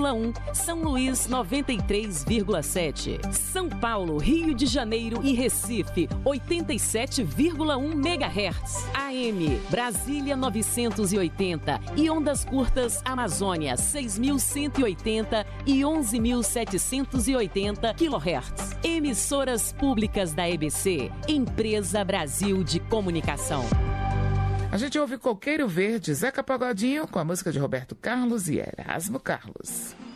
93,1. São Luís, 93,7. São Paulo, Rio de Janeiro e Recife, 87,1 MHz. AM, Brasília, 980. E ondas curtas, Amazônia, 6.180 e 11.780 kHz. Emissoras públicas da EBC, Empresa Brasil de Comunicação. A gente ouve Coqueiro Verde, Zeca Pagodinho, com a música de Roberto Carlos e Erasmo Carlos.